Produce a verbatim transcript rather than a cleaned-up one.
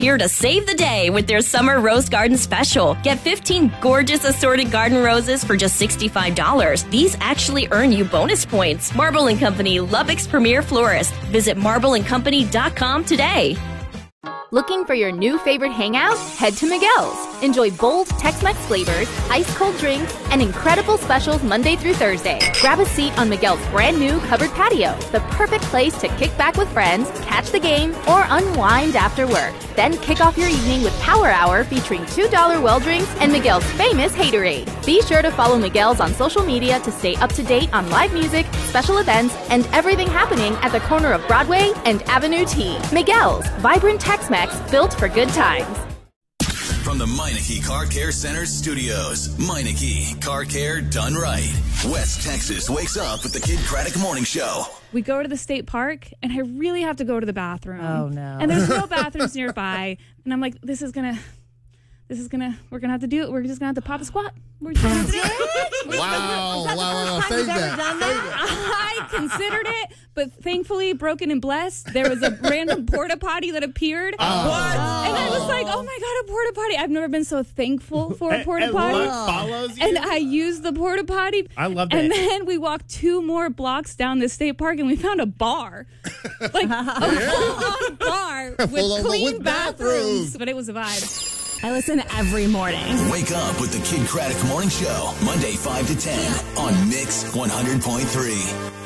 here to save the day with their summer rose garden special. Get fifteen gorgeous assorted garden roses for just sixty-five dollars. These actually earn you bonus points. Marble and Company, Lubbock's premier florist. Visit marble and company dot com today. Looking for your new favorite hangout? Head to Miguel's. Enjoy bold Tex-Mex flavors, ice-cold drinks, and incredible specials Monday through Thursday. Grab a seat on Miguel's brand new covered patio, the perfect place to kick back with friends, catch the game, or unwind after work. Then kick off your evening with Power Hour featuring two dollar well drinks and Miguel's famous Haterade. Be sure to follow Miguel's on social media to stay up to date on live music, special events, and everything happening at the corner of Broadway and Avenue T. Miguel's, vibrant Tex-Mex built for good times. From the Meineke Car Care Center studios, Meineke Car Care done right. West Texas wakes up with the Kid Craddock Morning Show. We go to the state park, and I really have to go to the bathroom. Oh, no. And there's no bathrooms nearby. And I'm like, this is going to, this is going to, we're going to have to do it. We're just going to have to pop a squat. We're just going to have to do it. Wow. Wow, wow, wow. Save that. I considered it, but thankfully, broken and blessed, there was a random porta potty that appeared. Oh. What? And I was like, oh my God, a porta potty. I've never been so thankful for a porta potty. And what follows you? And I used the porta potty. I loved it. And then we walked two more blocks down the state park and we found a bar. Like a full-on bar with Full-on, clean with bathrooms. bathrooms. But it was a vibe. I listen every morning. Wake up with the Kid Craddock Morning Show, Monday five to ten on Mix one hundred point three.